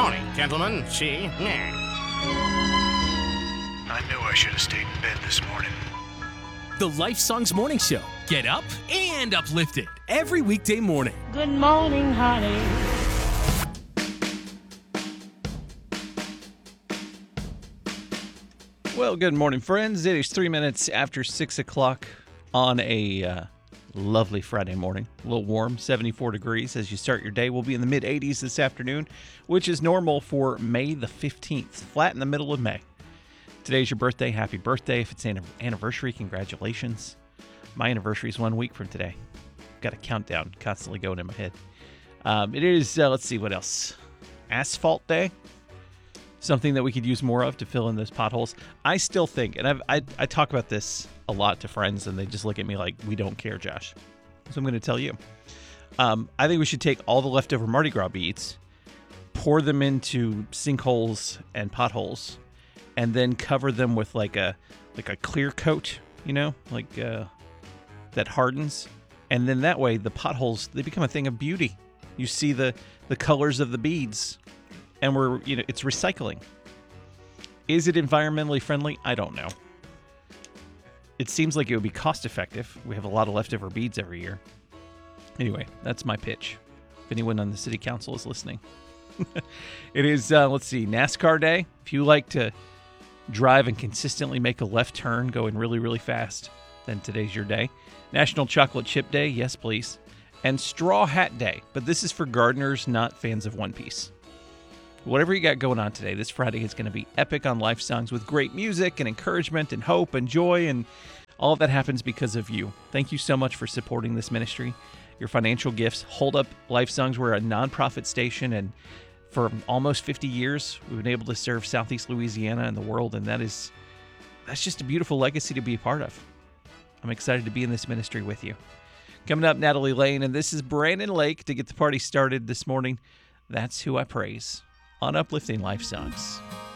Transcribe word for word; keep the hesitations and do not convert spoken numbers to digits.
morning, gentlemen. See? Nah. I knew I should have stayed in bed this morning. The Life Songs Morning Show. Get up and uplifted every weekday morning. Good morning, honey. Well, good morning, friends. It is three minutes after six o'clock on a uh, lovely Friday morning. A little warm, seventy-four degrees as you start your day. We'll be in the mid eighties this afternoon, which is normal for May the fifteenth, flat in the middle of May. Today's your birthday. Happy birthday. If it's an anniversary, congratulations. My anniversary is one week from today. Got a countdown constantly going in my head. Um, it is, uh, let's see, what else? Asphalt Day. Something that we could use more of to fill in those potholes. I still think, and I've, I I talk about this a lot to friends, and they just look at me like, we don't care, Josh. So I'm going to tell you. Um, I think we should take all the leftover Mardi Gras beads, pour them into sinkholes and potholes, and then cover them with like a like a clear coat, you know, like uh, that hardens. And then that way, the potholes, they become a thing of beauty. You see the the colors of the beads. And we're, you know, it's recycling. Is it environmentally friendly? I don't know. It seems like it would be cost effective. We have a lot of leftover beads every year. Anyway, that's my pitch. If anyone on the city council is listening. It is, uh, let's see, NASCAR Day. If you like to drive and consistently make a left turn going really, really fast, then today's your day. National Chocolate Chip Day. Yes, please. And Straw Hat Day. But this is for gardeners, not fans of One Piece. Whatever you got going on today, this Friday is going to be epic on Life Songs with great music and encouragement and hope and joy, and all of that happens because of you. Thank you so much for supporting this ministry. Your financial gifts hold up Life Songs. We're a nonprofit station, and for almost fifty years, we've been able to serve Southeast Louisiana and the world, and that is that's just a beautiful legacy to be a part of. I'm excited to be in this ministry with you. Coming up, Natalie Lane, and this is Brandon Lake to get the party started this morning. That's who I praise on Uplifting Life Songs.